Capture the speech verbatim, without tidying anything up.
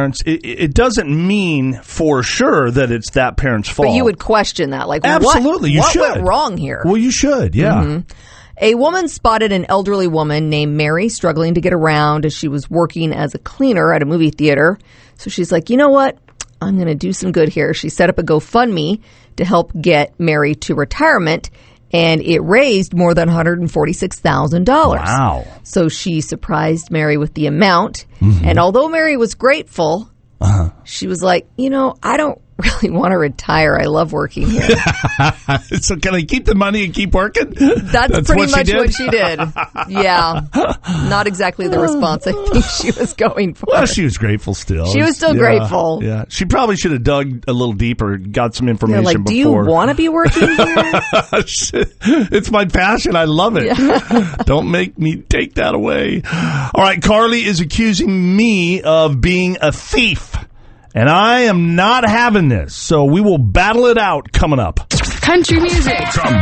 parents, it, it doesn't mean for sure that it's that parent's fault. But you would question that. Like, absolutely, what, you what should. went wrong here? Well, you should, yeah. Mm-hmm. A woman spotted an elderly woman named Mary struggling to get around as she was working as a cleaner at a movie theater. So she's like, you know what? I'm going to do some good here. She set up a GoFundMe to help get Mary to retirement, and it raised more than one hundred forty-six thousand dollars. Wow. So she surprised Mary with the amount. Mm-hmm. And although Mary was grateful, uh-huh. she was like, you know, I don't really want to retire. I love working here. So can I keep the money and keep working? That's, That's pretty what much she what she did. Yeah. Not exactly the response I think she was going for. Well, she was grateful still. She was still yeah, grateful. Yeah. She probably should have dug a little deeper, got some information They're like, do before. you want to be working here? It's my passion. I love it. Yeah. Don't make me take that away. All right. Carly is accusing me of being a thief. And I am not having this, so we will battle it out coming up. Country music from